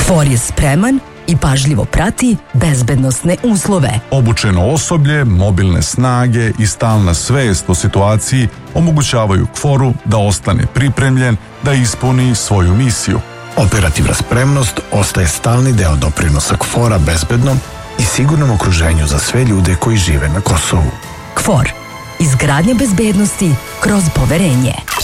KFOR je spreman i pažljivo prati bezbednosne uslove. Obučeno osoblje, mobilne snage i stalna svest o situaciji omogućavaju KFOR-u da ostane pripremljen da ispuni svoju misiju. Operativna spremnost ostaje stalni deo doprinosa KFOR-a bezbednom i sigurnom okruženju za sve ljude koji žive na Kosovu. KFOR. Izgradnja bezbednosti kroz poverenje.